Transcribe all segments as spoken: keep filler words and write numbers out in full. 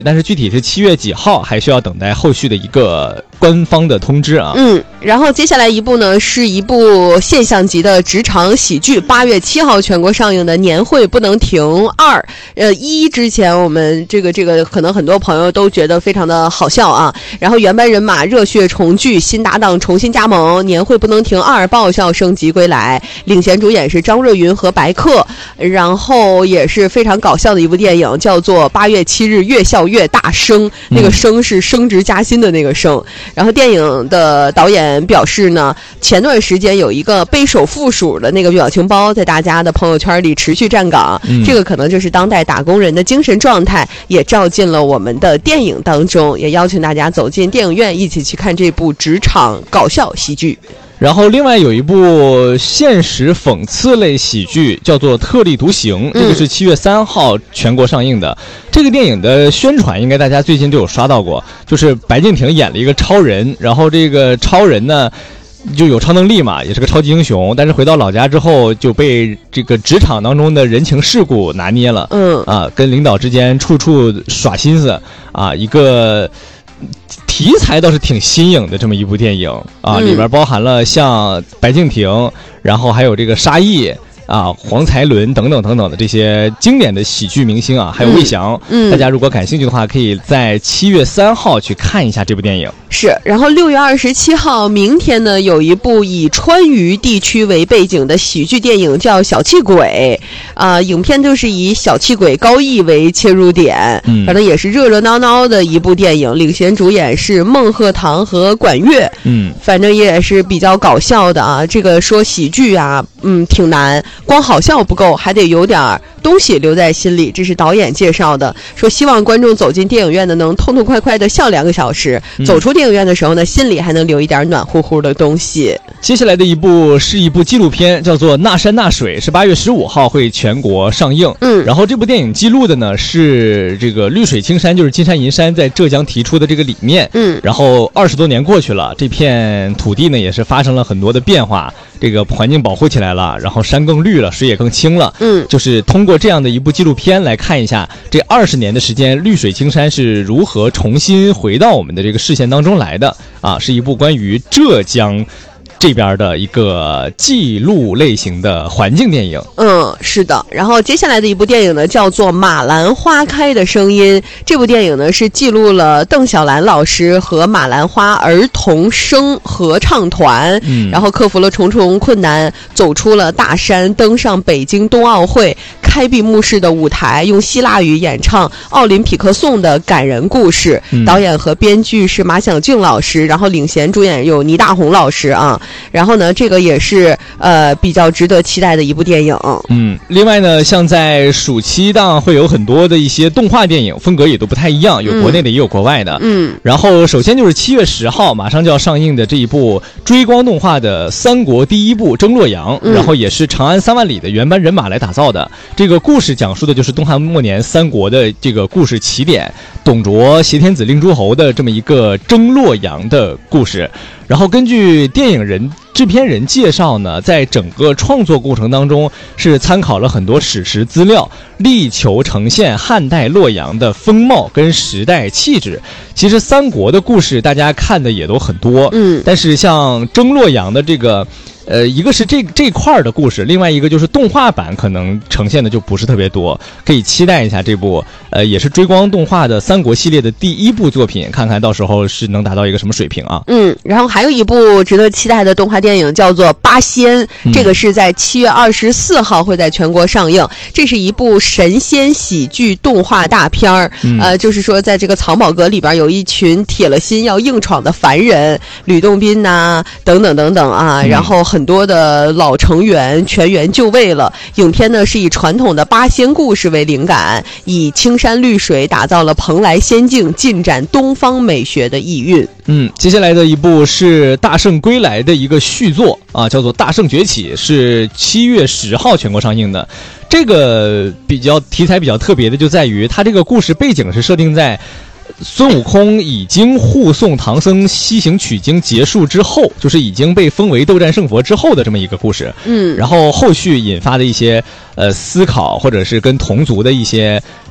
但是具体是七月几号还需要等待后续的一个官方的通知啊。 嗯，然后接下来一部呢是一部现象级的职场喜剧，八月七号全国上映的《年会不能停二》。呃，一之前我们这个这个可能很多朋友都觉得非常的好笑啊。然后原班人马热血重聚，新搭档重新加盟，《年会不能停二》爆笑升级归来，领衔主演是张若昀和白客，然后也是非常搞笑的一部电影，叫做《八月七日越笑越大升》，那个升是升职加薪的那个升。然后电影的导演表示呢，前段时间有一个背手负数的那个表情包在大家的朋友圈里持续站岗，嗯、这个可能就是当代打工人的精神状态，也照进了我们的电影当中，也邀请大家走进电影院一起去看这部职场搞笑喜剧。 然后另外有一部现实讽刺类喜剧叫做《特立独行》，这个是七月三号全国上映的。这个电影的宣传应该大家最近都有刷到过，就是白敬亭演了一个超人，然后这个超人呢就有超能力嘛，也是个超级英雄，但是回到老家之后就被这个职场当中的人情世故拿捏了，嗯啊，跟领导之间处处耍心思啊，一个题材倒是挺新颖的这么一部电影啊，里边包含了像白敬亭，然后还有这个沙溢啊、黄才伦等等等等的这些经典的喜剧明星啊，还有魏翔，嗯，大家如果感兴趣的话，可以在七月三号去看一下这部电影。 是，然后六月二十七号，明天呢有一部以川渝地区为背景的喜剧电影叫《小气鬼》，啊、呃，影片就是以小气鬼高毅为切入点，嗯，反正也是热热闹闹的一部电影，领衔主演是孟鹤堂和管乐，嗯，反正也是比较搞笑的啊。这个说喜剧啊，嗯，挺难，光好笑不够，还得有点东西留在心里。这是导演介绍的，说希望观众走进电影院呢，能痛痛快快的笑两个小时，嗯、走出电影院的时候呢，心里还能留一点暖乎乎的东西。 接下来的一部是一部纪录片，叫做《那山那水》，是八月十五号会全国上映。嗯，然后这部电影记录的呢是这个绿水青山，就是金山银山在浙江提出的这个理念。嗯，然后二十多年过去了，这片土地呢也是发生了很多的变化，这个环境保护起来了，然后山更绿了，水也更清了。嗯，就是通过这样的一部纪录片来看一下这二十年的时间，绿水青山是如何重新回到我们的这个视线当中来的啊，是一部关于浙江这边的一个记录类型的环境电影。 嗯，是的。然后接下来的一部电影呢叫做《马兰花开的声音》，这部电影呢是记录了邓小兰老师和马兰花儿童声合唱团，嗯，然后克服了重重困难，走出了大山，登上北京冬奥会开闭幕式的舞台，用希腊语演唱奥林匹克颂的感人故事。嗯、导演和编剧是马晓静老师，然后领衔主演有倪大红老师啊。然后呢，这个也是呃比较值得期待的一部电影。 嗯，另外呢，像在暑期档会有很多的一些动画电影，风格也都不太一样，有国内的也有国外的。嗯，然后首先就是七月十号马上就要上映的这一部追光动画的三国第一部《征洛阳》，嗯、然后也是长安三万里的原班人马来打造的。这个故事讲述的就是东汉末年三国的这个故事起点，董卓挟天子令诸侯的这么一个征洛阳的故事。然后根据电影人制片人介绍呢，在整个创作过程当中是参考了很多史实资料，力求呈现汉代洛阳的风貌跟时代气质。其实三国的故事大家看的也都很多，嗯，但是像征洛阳的这个呃，一个是这这块的故事，另外一个就是动画版可能呈现的就不是特别多，可以期待一下这部呃也是追光动画的三国系列的第一部作品，看看到时候是能达到一个什么水平啊。 嗯，然后还有一部值得期待的动画电影叫做《八仙》，这个是在七月二十四号会在全国上映。这是一部神仙喜剧动画大片儿，嗯、呃，就是说在这个藏宝阁里边有一群铁了心要硬闯的凡人，吕洞宾呐、啊、等等等等啊，然后很多的老成员全员就位了。影片呢是以传统的八仙故事为灵感，以青山绿水打造了蓬莱仙境，尽展东方美学的意蕴。 嗯，接下来的一部是大圣归来的一个续作啊，叫做《大圣崛起》，是七月十号全国上映的。这个比较题材比较特别的就在于它这个故事背景是设定在孙悟空已经护送唐僧西行取经结束之后，就是已经被封为斗战胜佛之后的这么一个故事。嗯，然后后续引发的一些呃思考，或者是跟同族的一些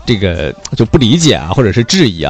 这个就不理解啊，或者是质疑啊。